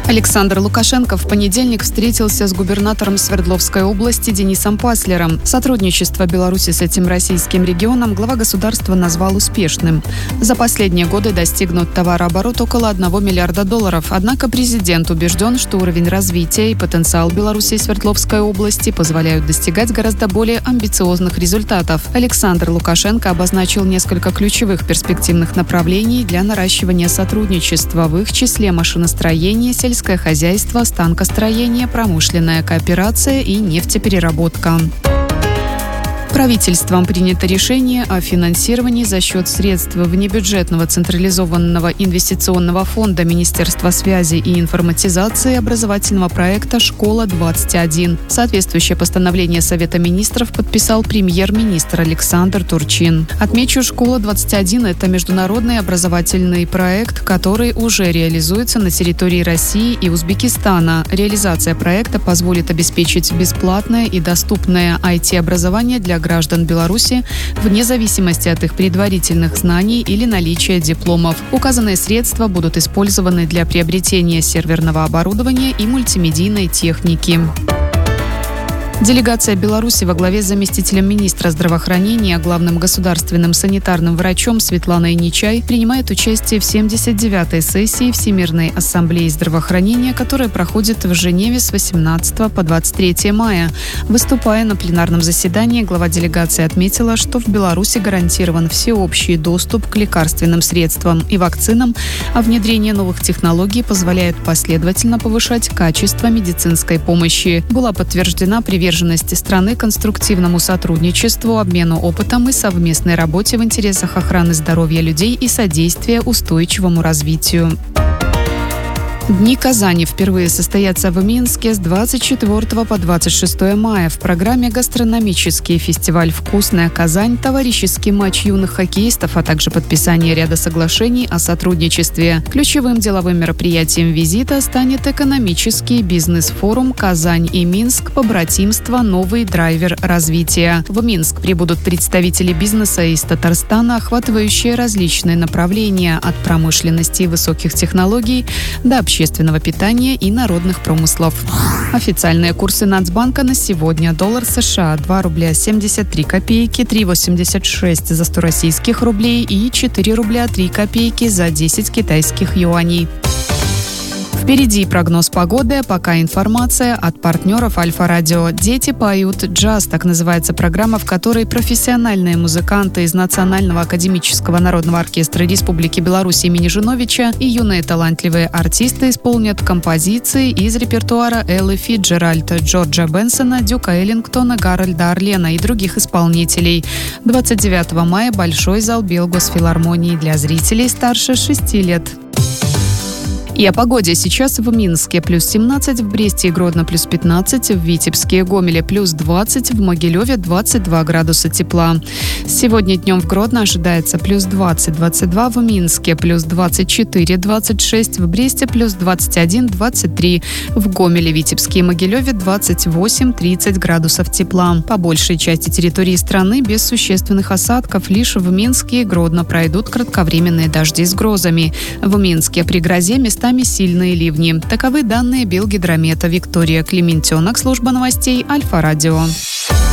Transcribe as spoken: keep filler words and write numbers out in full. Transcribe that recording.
Александр Лукашенко в понедельник встретился с губернатором Свердловской области Денисом Паслером. Сотрудничество Беларуси с этим российским регионом глава государства назвал успешным. За последние годы достигнут товарооборот около одного миллиарда долларов. Однако президент убежден, что уровень развития и потенциал Беларуси и Свердловской области позволяют достигать гораздо более амбициозных результатов. Александр Лукашенко обозначил несколько ключевых перспективных направлений для наращивания сотрудничества, в их числе машиностроение, сельское хозяйство, станкостроение, промышленная кооперация и нефтепереработка. Правительством принято решение о финансировании за счет средств внебюджетного централизованного инвестиционного фонда Министерства связи и информатизации образовательного проекта «Школа-двадцать один». Соответствующее постановление Совета министров подписал премьер-министр Александр Турчин. Отмечу, «Школа-двадцать один» — это международный образовательный проект, который уже реализуется на территории России и Узбекистана. Реализация проекта позволит обеспечить бесплатное и доступное ай ти-образование для граждан Беларуси вне зависимости от их предварительных знаний или наличия дипломов. Указанные средства будут использованы для приобретения серверного оборудования и мультимедийной техники. Делегация Беларуси во главе с заместителем министра здравоохранения, главным государственным санитарным врачом Светланой Нечай принимает участие в семьдесят девятой сессии Всемирной ассамблеи здравоохранения, которая проходит в Женеве с восемнадцатого по двадцать третье мая. Выступая на пленарном заседании, глава делегации отметила, что в Беларуси гарантирован всеобщий доступ к лекарственным средствам и вакцинам, а внедрение новых технологий позволяет последовательно повышать качество медицинской помощи. Была подтверждена приверженность страны конструктивному сотрудничеству, обмену опытом и совместной работе в интересах охраны здоровья людей и содействия устойчивому развитию. Дни Казани впервые состоятся в Минске с двадцать четвёртого по двадцать шестое мая. В программе гастрономический фестиваль «Вкусная Казань», товарищеский матч юных хоккеистов, а также подписание ряда соглашений о сотрудничестве. Ключевым деловым мероприятием визита станет экономический бизнес-форум «Казань и Минск. Побратимство. Новый драйвер развития». В Минск прибудут представители бизнеса из Татарстана, охватывающие различные направления от промышленности и высоких технологий до общественного общественного питания и народных промыслов. Официальные курсы Нацбанка на сегодня. Доллар США два рубля семьдесят три копейки, три восемьдесят шесть за сто российских рублей и четыре рубля три копейки за десять китайских юаней. Впереди прогноз погоды, а пока информация от партнеров Альфа-Радио. «Дети поют джаз» — так называется программа, в которой профессиональные музыканты из Национального академического народного оркестра Республики Беларусь имени Жиновича и юные талантливые артисты исполнят композиции из репертуара Эллы Фицджеральд, Джорджа Бенсона, Дюка Эллингтона, Гарольда Орлена и других исполнителей. двадцать девятого мая Большой зал Белгосфилармонии для зрителей старше шести лет. И о погоде. Сейчас в Минске плюс семнадцать, в Бресте и Гродно плюс пятнадцать, в Витебске и Гомеле плюс двадцать, в Могилеве двадцать два градуса тепла. Сегодня днем в Гродно ожидается плюс двадцать — двадцать два, в Минске плюс двадцать четыре — двадцать шесть, в Бресте плюс двадцать один — двадцать три, в Гомеле, Витебске и Могилеве двадцать восемь — тридцать градусов тепла. По большей части территории страны без существенных осадков, лишь в Минске и Гродно пройдут кратковременные дожди с грозами. В Минске при грозе местами сильные ливни. Таковы данные Белгидромета. Виктория Клементенок, служба новостей Альфа-Радио.